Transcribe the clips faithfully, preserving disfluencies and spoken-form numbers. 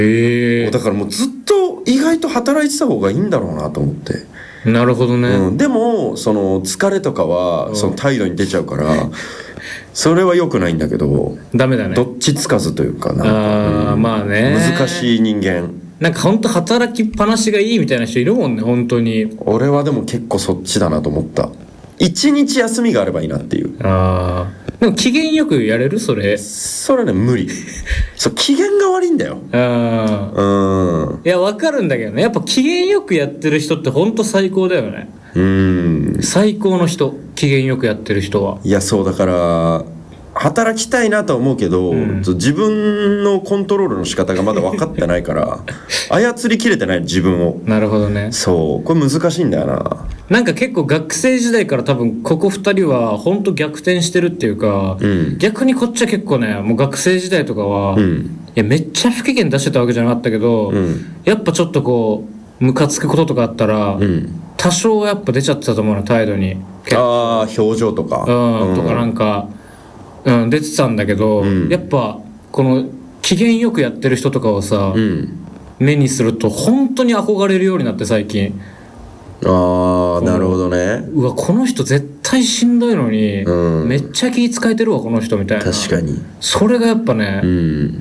へえ。 だからもうずっと意外と働いてた方がいいんだろうなと思って。 なるほどね、 うん、でもその疲れとかはその態度に出ちゃうからそれは良くないんだけど、 ダメだね。 どっちつかずというか、なんか、 あー、 うん、 まあね、 難しい人間。 なんか本当働きっぱなしがいいみたいな人いるもんね、本当に。 俺はでも結構そっちだなと思った。一日休みがあればいいなっていう。 ああ、でも機嫌よくやれるそれ。 それはね無理。そう、機嫌が悪いんだよ。 ああ、 うん。 いや分かるんだけどね、やっぱ機嫌よくやってる人って本当最高だよね。 うん。 最高の人、機嫌よくやってる人は。 いや、そうだから働きたいなとは思うけど、うん、自分のコントロールの仕方がまだ分かってないから操りきれてない自分を。 なるほどね。 そう、これ難しいんだよな。 なんか結構学生時代から多分ここふたりは本当逆転してるっていうか、うん、逆にこっちは結構ね、もう学生時代とかは、うん、いやめっちゃ不機嫌出してたわけじゃなかったけど、うん、やっぱちょっとこうムカつくこととかあったら、うん、多少はやっぱ出ちゃってたと思うの、態度に。 ああ、表情とか、 うん、とかなんか、うん、出てたんだけど、うん、やっぱこの機嫌よくやってる人とかをさ、うん、目にすると本当に憧れるようになって最近。 ああ、なるほどね。 うわ、この人絶対しんどいのに、うん、めっちゃ気使えてるわこの人みたいな。 確かに。 それがやっぱね、うん、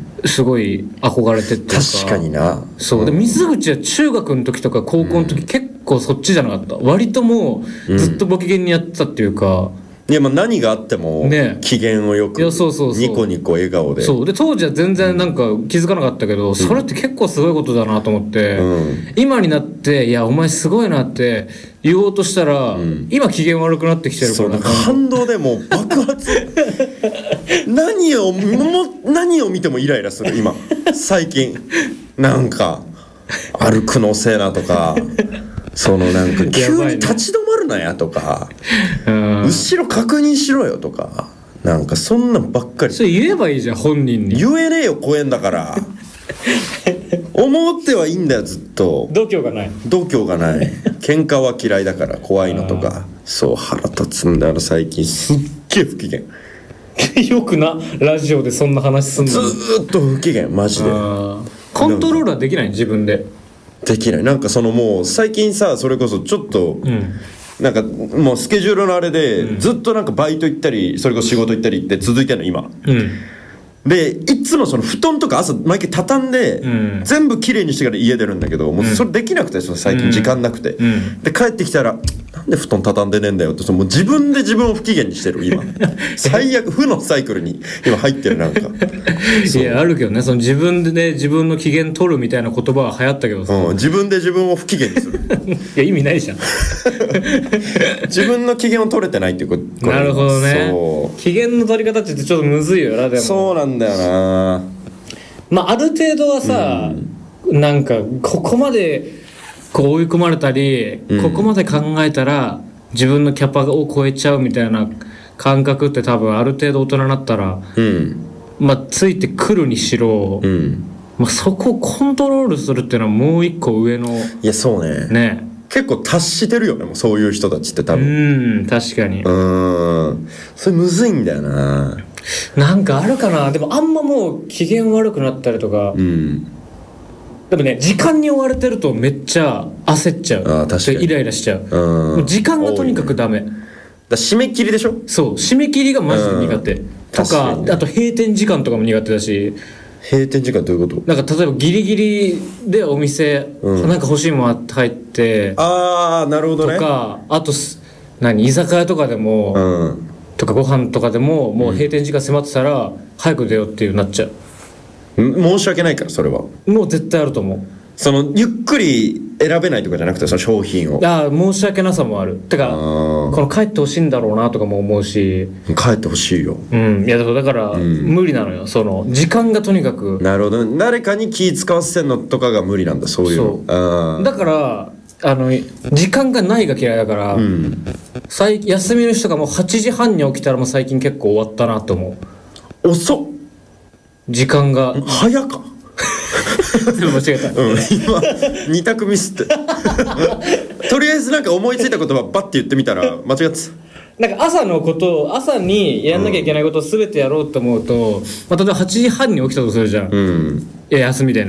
すごい憧れてっていうか。 確かにな。 そうで、水口は中学の時とか高校の時、うん、結構そっちじゃなかった。割ともうずっとご機嫌にやってたっていうか、 いや、まあ何があっても機嫌をよく、ね、そうそうそう、ニコニコ笑顔で。 そうで、当時は全然なんか気づかなかったけど、うん、それって結構すごいことだなと思って、うん、今になっていやお前すごいなって言おうとしたら、うん、今機嫌悪くなってきてるから、 そう、なんか反動でもう爆発何をも何を見てもイライラする今最近。なんか歩くのせえなとかそのなんか急に立ち止まるなやとか、ね、後ろ確認しろよとか、なんかそんなんばっかり。 それ言えばいいじゃん本人に。 言えねえよ、公園だから思ってはいいんだよ、ずっと。 度胸がない度胸がない。喧嘩は嫌いだから怖いのとか。そう、腹立つんだよ最近。すっげえ不機嫌よくな、ラジオでそんな話すんの。 ずーっと不機嫌マジで。 コントロールはできない、自分で。 できない。なんかそのもう最近さ、それこそちょっと、うん、なんかもうスケジュールのあれで、うん、ずっとなんかバイト行ったりそれこそ仕事行ったりって続いてるの今、うん、でいつもその布団とか朝毎回畳んで、うん、全部きれいにしてから家出るんだけど、もうそれできなくて最近時間なくて、うん、で帰ってきたらなんで布団畳んでねえんだよって、もう自分で自分を不機嫌にしてる今最悪負のサイクルに今入ってる。なんかいやあるけどね、その自分で、ね、自分の機嫌取るみたいな言葉は流行ったけどさ、 うん、自分で自分を不機嫌にするいや意味ないじゃん自分の機嫌を取れてないっていうこと。 なるほどね。そう機嫌の取り方ってちょっとむずいよな。でもそうなんだよな。 まあある程度はさ、うん、なんかここまでこう追い込まれたり、うん、ここまで考えたら自分のキャパを超えちゃうみたいな感覚って多分ある程度大人になったら、うん、まあついてくるにしろ、うん、まあ、そこをコントロールするっていうのはもう一個上の。 いやそうね。ね、結構達してるよね、もうそういう人たちって多分。 うん、確かに。 うん、それむずいんだよな。 なんかあるかな。でもあんまもう機嫌悪くなったりとか、うん、でもね、時間に追われてるとめっちゃ焦っちゃう。あ、確かにイライラしちゃう。うん、もう時間がとにかくダメ。 だ締め切りでしょ。 そう、締め切りがマジで苦手、うん、とか、あと閉店時間とかも苦手だし。 閉店時間どういうこと？ なんか例えばギリギリでお店、うん、なんか欲しいもの入って、 ああなるほどね。 とか、あと何居酒屋とかでも、うん、とかご飯とかでももう閉店時間迫ってたら、うん、早く出ようっていうなっちゃう。 申し訳ないからそれは。 もう絶対あると思う。 そのゆっくり選べないとかじゃなくて、その商品を。 ああ申し訳なさもある。てかこの帰ってほしいんだろうなとかも思うし。 帰ってほしいよ。 うん、いやだから、うん、無理なのよ。その時間がとにかく。 なるほど。誰かに気使わせてんのとかが無理なんだ。そういうの。そうあだからあの時間がないが嫌いだから、うん、最休みの日とかもはちじはんに起きたらもう最近結構終わったなと思う。 遅っ。 時間が早か全部間違えた、 うん、今に択ミスってとりあえずなんか思いついた言葉バッて言ってみたら間違ってた。 なんか朝のことを朝にやんなきゃいけないことを全てやろうと思うと、うん、まあ、例えばはちじはんに起きたとするじゃん、うん、いや休みでね